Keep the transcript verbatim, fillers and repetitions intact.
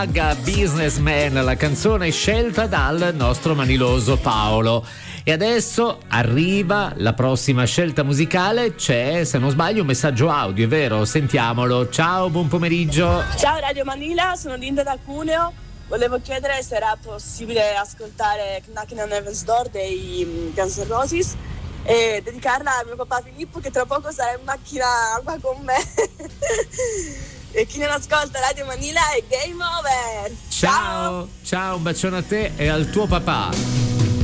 Businessman, la canzone scelta dal nostro maniloso Paolo. E adesso arriva la prossima scelta musicale. C'è, se non sbaglio, un messaggio audio, è vero? Sentiamolo. Ciao, buon pomeriggio. Ciao Radio Manila, sono Linda da Cuneo. Volevo chiedere se era possibile ascoltare Knocking on Heaven's Door dei Guns N' Roses e dedicarla a mio papà Filippo, che tra poco sarà in macchina qua con me. E chi non ascolta Radio Manila è game over. Ciao, ciao, un bacione a te e al tuo papà.